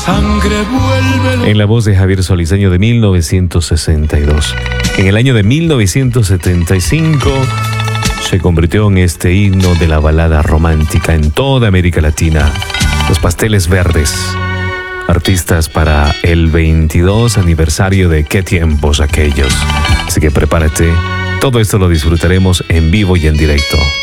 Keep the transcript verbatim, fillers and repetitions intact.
sangre vuelve. En la voz de Javier Solís, año de mil novecientos sesenta y dos. En el año de mil novecientos setenta y cinco se convirtió en este himno de la balada romántica en toda América Latina. Los Pasteles Verdes, artistas para el veintidós aniversario de Qué tiempos aquellos. Así que prepárate, todo esto lo disfrutaremos en vivo y en directo.